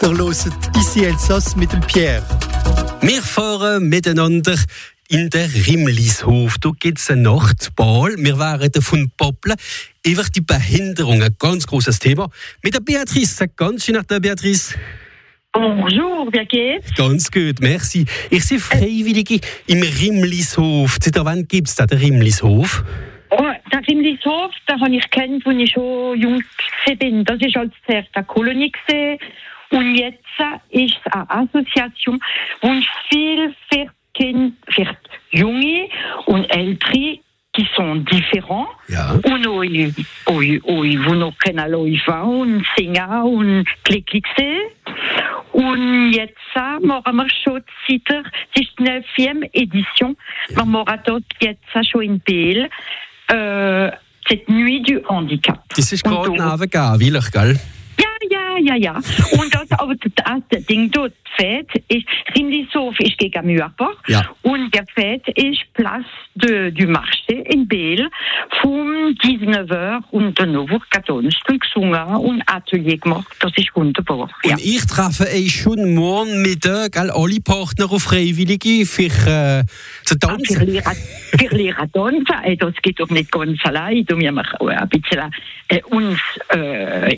Ihr hört «Ici Elsass» mit dem Pierre. Wir fahren miteinander in den Rimlishof. Da gibt es einen Nachtball. Wir wären davon poppeln. Einfach die Behinderung, ein ganz grosses Thema. Mit der Beatrice. Sag ganz schön nach der Beatrice. Bonjour, wie geht's? Ganz gut, merci. Ich bin Freiwillige im Rimlishof. Seit wann gibt es da den Rimlishof? Oh, der Rimlishof, den habe ich kennt, als ich schon jung war. Das war als zuerst eine Kolonie. Und jetzt ist es eine Assoziation, wo viel für Junge und Ältere, qui sont différents. Ja. Und euch noch können und singen und klicken sehen. Und jetzt machen wir schon seit das ist die 9. Edition. Wir machen dort jetzt schon in Biel cette Nuit du Handicap. Das ist gerade neben Wielich, gell? Ja. Und das Ding dort, Fête, ist Rimlishof ist gegen Mürper. Ja. Und der Fête ist Place du Marché in Biel von 19h und dann noch 14 Stunden gesungen und Atelier gemacht. Das ist wunderbar. Ja. Und ich treffe euch schon morgen Mittag alle Partner und Freiwillige für zu tanzen. Für Lehrer tanzen, das geht doch nicht ganz allein. Da müssen wir auch ein bisschen uns